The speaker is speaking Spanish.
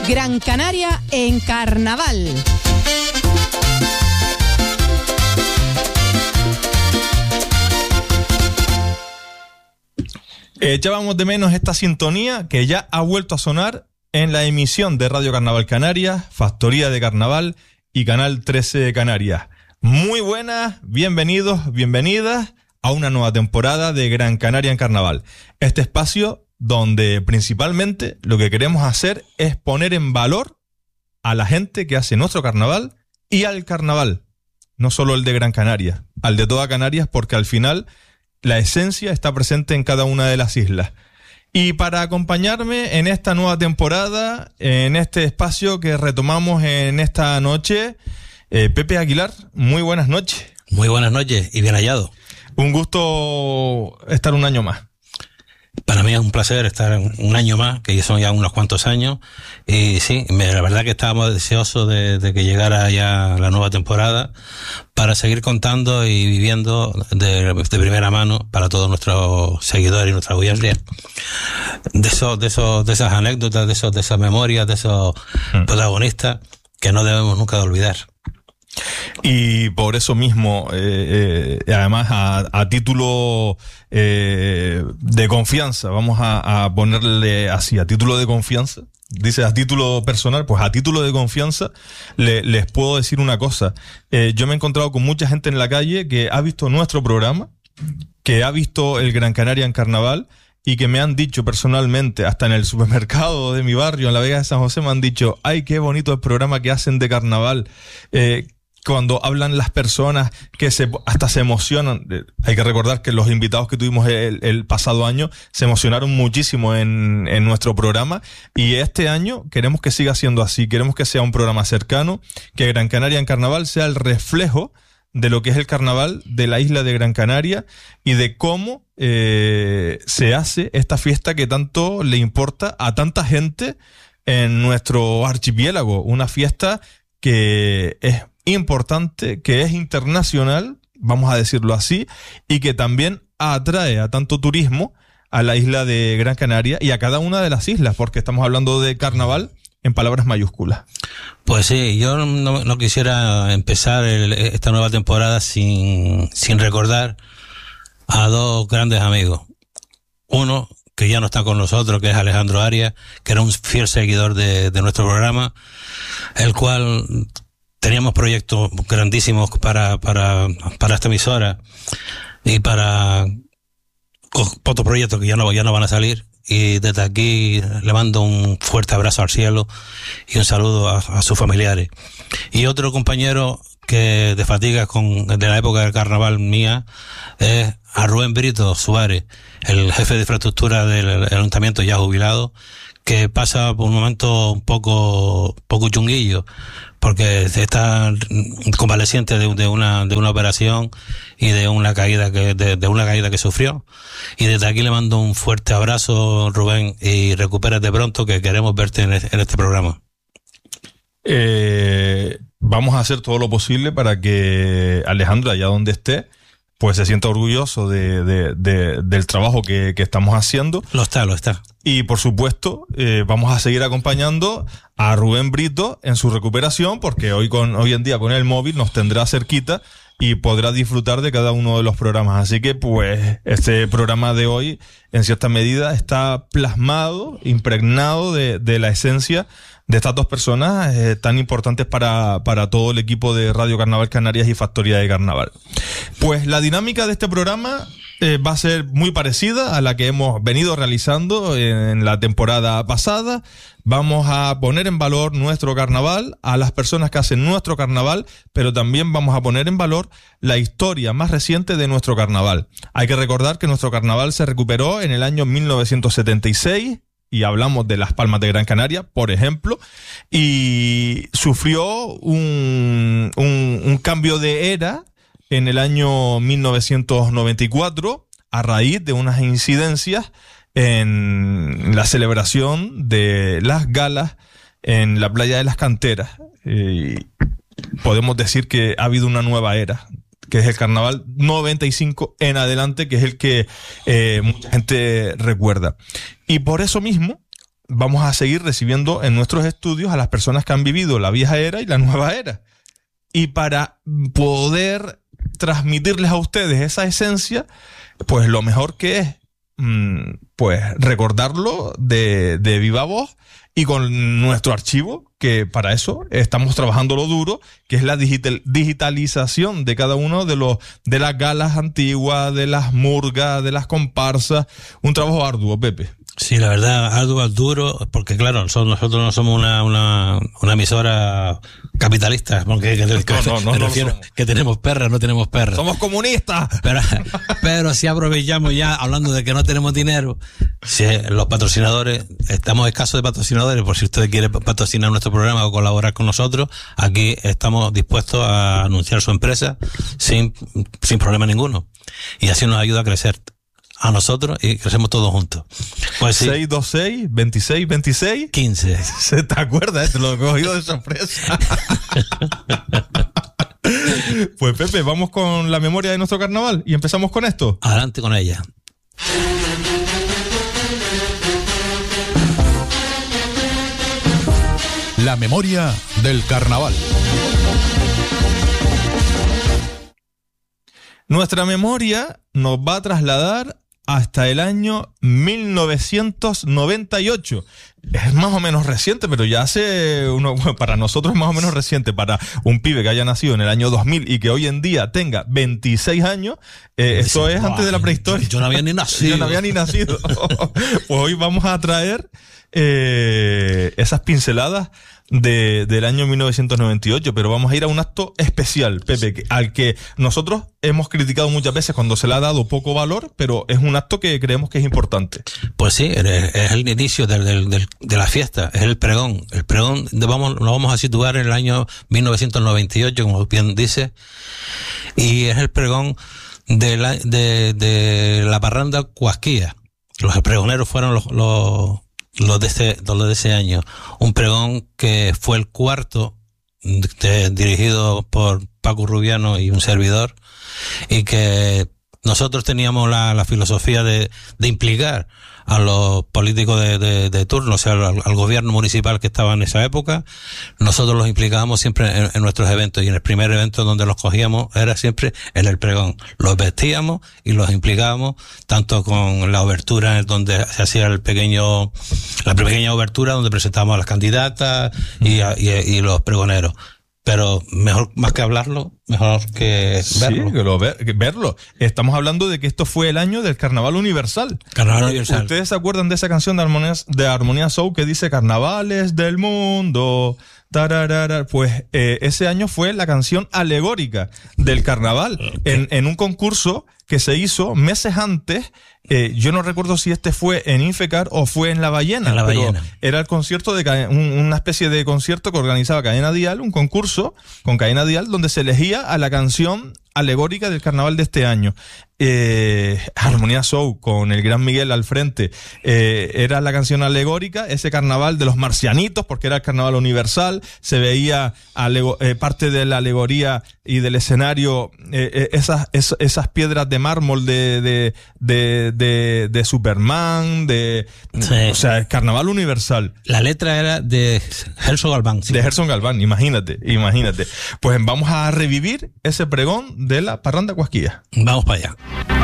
Gran Canaria en carnaval. Echábamos de menos esta sintonía que ya ha vuelto a sonar en la emisión de Radio Carnaval Canarias, Factoría de Carnaval y Canal 13 Canarias. Muy buenas, bienvenidos, bienvenidas a una nueva temporada de Gran Canaria en Carnaval. Este espacio donde principalmente lo que queremos hacer es poner en valor a la gente que hace nuestro carnaval y al carnaval. No solo el de Gran Canaria, al de toda Canarias, porque al final la esencia está presente en cada una de las islas. Y para acompañarme en esta nueva temporada, en este espacio que retomamos en esta noche, Pepe Aguilar, muy buenas noches. Muy buenas noches y bien hallado. Un gusto estar un año más. Para mí es un placer estar un año más, que son ya unos cuantos años. Y sí, la verdad que estábamos deseosos de que llegara ya la nueva temporada para seguir contando y viviendo de primera mano para todos nuestros seguidores y nuestra audiencia de esas anécdotas, de esas memorias, de esos protagonistas que no debemos nunca de olvidar. Y por eso mismo, además a título de confianza, vamos a ponerle así, a título de confianza, dice a título personal, pues a título de confianza les puedo decir una cosa. Yo me he encontrado con mucha gente en la calle que ha visto nuestro programa, que ha visto el Gran Canaria en Carnaval y que me han dicho personalmente, hasta en el supermercado de mi barrio, en la Vega de San José, me han dicho, ay, qué bonito el programa que hacen de Carnaval. Cuando hablan las personas que hasta se emocionan. Hay que recordar que los invitados que tuvimos el pasado año se emocionaron muchísimo en nuestro programa, y este año queremos que siga siendo así. Queremos que sea un programa cercano, que Gran Canaria en Carnaval sea el reflejo de lo que es el carnaval de la isla de Gran Canaria y de cómo se hace esta fiesta que tanto le importa a tanta gente en nuestro archipiélago. Una fiesta que es importante, que es internacional, vamos a decirlo así, y que también atrae a tanto turismo a la isla de Gran Canaria y a cada una de las islas, porque estamos hablando de carnaval en palabras mayúsculas. Pues sí, yo no quisiera empezar esta nueva temporada sin recordar a dos grandes amigos. Uno que ya no está con nosotros, que es Alejandro Arias, que era un fiel seguidor de nuestro programa, el cual teníamos proyectos grandísimos para esta emisora y para otros proyectos que ya no van a salir. Y desde aquí le mando un fuerte abrazo al cielo y un saludo a sus familiares. Y otro compañero que de fatigas de la época del carnaval mía es a Rubén Brito Suárez, el jefe de infraestructura del ayuntamiento ya jubilado, que pasa por un momento un poco chunguillo, porque está convaleciente de una operación y de una caída que sufrió. Y desde aquí le mando un fuerte abrazo, Rubén, y recupérate pronto, que queremos verte en este programa. Vamos a hacer todo lo posible para que Alejandro, allá donde esté, pues se sienta orgulloso del trabajo que estamos haciendo. Lo está. Y por supuesto, vamos a seguir acompañando a Rubén Brito en su recuperación, porque hoy en día con el móvil nos tendrá cerquita y podrá disfrutar de cada uno de los programas. Así que pues este programa de hoy en cierta medida está plasmado, impregnado de la esencia de estas dos personas tan importantes para todo el equipo de Radio Carnaval Canarias y Factoría de Carnaval. Pues la dinámica de este programa va a ser muy parecida a la que hemos venido realizando en la temporada pasada. Vamos a poner en valor nuestro carnaval, a las personas que hacen nuestro carnaval, pero también vamos a poner en valor la historia más reciente de nuestro carnaval. Hay que recordar que nuestro carnaval se recuperó en el año 1976, y hablamos de Las Palmas de Gran Canaria, por ejemplo, y sufrió un cambio de era en el año 1994 a raíz de unas incidencias en la celebración de las galas en la playa de las Canteras. Podemos decir que ha habido una nueva era, que es el carnaval 95 en adelante, que es el que mucha gente recuerda. Y por eso mismo vamos a seguir recibiendo en nuestros estudios a las personas que han vivido la vieja era y la nueva era. Y para poder transmitirles a ustedes esa esencia, pues lo mejor que es, pues recordarlo de viva voz y con nuestro archivo, que para eso estamos trabajando lo duro, que es la digitalización de cada uno de las galas antiguas, de las murgas, de las comparsas. Un trabajo arduo, Pepe. Sí, la verdad, arduo, duro, porque claro, nosotros no somos una emisora capitalista, porque me refiero que tenemos perras, no tenemos perras. ¡Somos comunistas! Pero si aprovechamos ya, hablando de que no tenemos dinero, si los patrocinadores, estamos escasos de patrocinadores, por si usted quiere patrocinar nuestro programa o colaborar con nosotros, aquí estamos dispuestos a anunciar su empresa sin problema ninguno. Y así nos ayuda a crecer a nosotros y crecemos todos juntos. Pues sí. 626 26 26 15. ¿Se te acuerdas? Te lo he cogido de sorpresa. Pues Pepe, vamos con la memoria de nuestro carnaval y empezamos con esto. Adelante con ella. La memoria del carnaval. Nuestra memoria nos va a trasladar hasta el año 1998. Es más o menos reciente, pero ya para nosotros es más o menos reciente. Para un pibe que haya nacido en el año 2000 y que hoy en día tenga 26 años, esto es antes de la prehistoria. Yo no había ni nacido. Yo no había ni nacido. Pues hoy vamos a traer esas pinceladas del año 1998, pero vamos a ir a un acto especial, Pepe, al que nosotros hemos criticado muchas veces cuando se le ha dado poco valor, pero es un acto que creemos que es importante. Pues sí, es el inicio de la fiesta, es el pregón. El pregón lo vamos a situar en el año 1998, como bien dice, y es el pregón de la parranda Cuasquía. Los pregoneros fueron los de ese año. Un pregón que fue el cuarto, dirigido por Paco Rubiano y un servidor, y que nosotros teníamos la filosofía de implicar a los políticos de turno, o sea, al gobierno municipal que estaba en esa época. Nosotros los implicábamos siempre en nuestros eventos, y en el primer evento donde los cogíamos era siempre en el pregón. Los vestíamos y los implicábamos, tanto con la obertura donde se hacía la pequeña obertura donde presentábamos a las candidatas y los pregoneros. Pero mejor, más que hablarlo, mejor que verlo. Sí, verlo. Estamos hablando de que esto fue el año del Carnaval Universal. Carnaval Universal. ¿Ustedes se acuerdan de esa canción de Armonía Soul que dice Carnavales del mundo? Tararara. Pues ese año fue la canción alegórica del carnaval, en un concurso que se hizo meses antes. Yo no recuerdo si este fue en Infecar o fue en La Ballena. En La Ballena. Era el concierto una especie de concierto que organizaba Cadena Dial, un concurso con Cadena Dial donde se elegía a la canción alegórica del carnaval de este año. Armonía Soul con el gran Miguel al frente, era la canción alegórica, ese carnaval de los marcianitos, porque era el carnaval universal. Se veía parte de la alegoría y del escenario, esas piedras de mármol de Superman, sí. O sea, el carnaval universal. La letra era de Gerson Galván. Sí. De Gerson Galván, imagínate. Pues vamos a revivir ese pregón de la parranda Cuasquía. Vamos para allá.